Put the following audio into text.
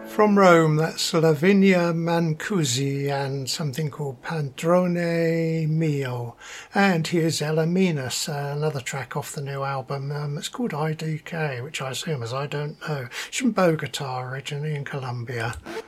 From Rome, that's Lavinia Mancusi and something called Padrone Mio. And here's Ella Minas, another track off the new album. It's called IDK, which I assume is I Don't Know. She's from Bogota, originally in Colombia.